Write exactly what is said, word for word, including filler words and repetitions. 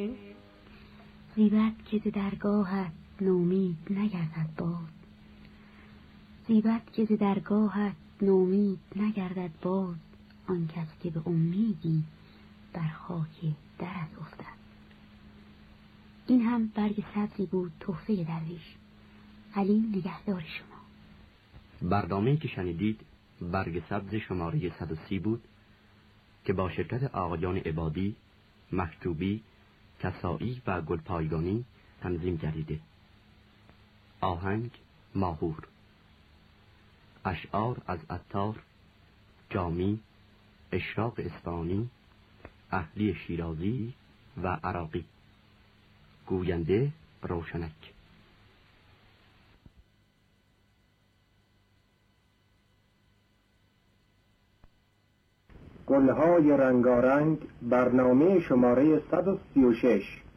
زیبد که ز درگاهت نومید نگردد باز، زیبد که ز درگاهت نومید نگردد باز، آن کس که به امیدی بر خاک درت افتد. این هم برگ سبزی بود تحفه درویش. علی نگهدار شما. برنامه‌ای که شنیدید برگ سبز شماره صد و سی بود که با شرکت آقایان عبادی، مکتوبی، کسایی و گلپایگانی تنظیم گردیده. آهنگ ماهور. اشعار از عطار، جامی، اشراق اصفهانی، اهلی شیرازی و عراقی. گوینده روشنک. گلهای رنگارنگ، برنامه شماره صد و سی و شش.